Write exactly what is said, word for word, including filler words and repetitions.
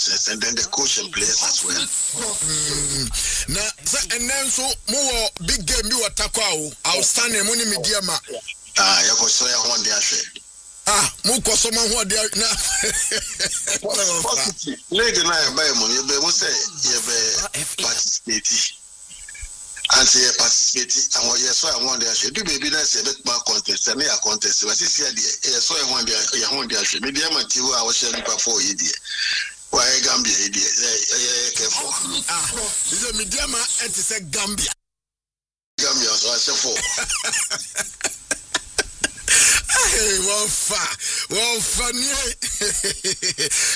nonsense, and then the coach and players as well. Now, and then so more big game you attack outstanding money media ma. Ah, you go so ya one day share. Ah, mu ko so ma ho de na. Lady na buy money, you be say you be participate. And say participate and what you saw I want to share. Do baby na say bet more contest and ya contest. What is here there? You saw I want to ya want to share. Media material I was sharing before you there. Why Gambia there? Eh careful. Ah, this is media man and to say Gambia. Gambia so I say for. Hey, well, fa, well, funny.